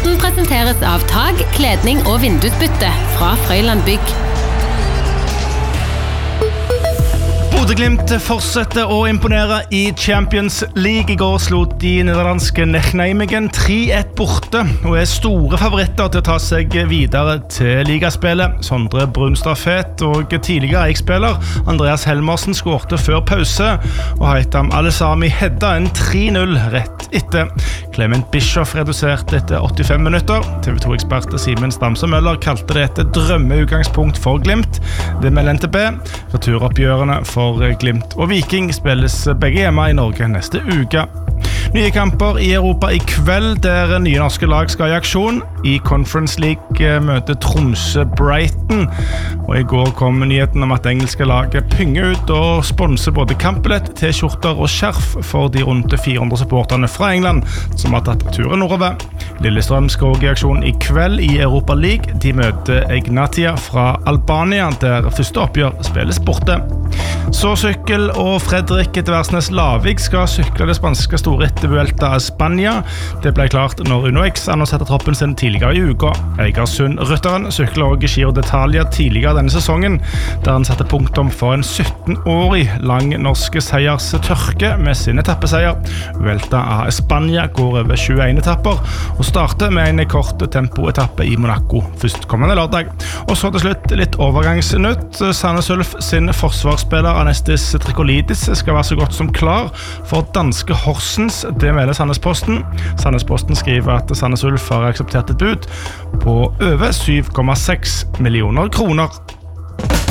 Sporten presenteres av Tag, kledning og vindusbytte fra Frøyland Bygg. Bodø/Glimt fortsetter å imponere i Champions League. I går slo de nederlandske Nijmegen 3-1 borte og store favoritter til å ta seg videre til ligaspillet. Sondre Brunstad Fet og tidligere Eik-spiller Andreas Helmersen skårte før pause, og Haitham Al-Sami hedda en 3-0 rett etter. Clement Bischoff reduserte etter 85 minutter. TV 2-ekspert Simen Stamse Møller kalte det et drømmeutgangspunkt for Glimt. Det melder NTB. Returoppgjørene for Glimt og Viking spilles begge hjemme i Norge neste uke. Nye kamper i Europa i kveld, der nye norske lag skal i aksjon. I Conference League møter Tromsø Brighton, og i går kom nyheten om at engelske laget pynger ut og sponser både kampbillett, T-skjorter og skjerf for de rundt 400 supporterne fra England som har tatt turen nordover. Lillestrøm skal også i aksjon i kveld i Europa League. De møter Egnatia fra Albania, der første oppgjør spilles borte. Så sykkel, og Fredrik Tversnes Lavik skal sykle det spanske storrittet Vuelta a Spania. Det ble klart når UnoX annonserte troppen sin tidligere i uka. Eigersund-rytteren sykler også Giro d'Italia tidligere denne sesongen, der han satte punktum for en 17-årig lang norske seierstørke med sin etappeseier. Vuelta a Spania går over 21 etapper og starter med en kort tempoetappe i Monaco førstkommende lørdag. Og så til slutt litt overgangsnytt. Sandnes Ulf sin forsvarsspiller Anestis Trikolidis skal være så godt som klar for danske Horsens. Det melder Sandnesposten. Sandnesposten skriver at Sandnes Ulf har akseptert et bud på over 7,6 millioner kroner.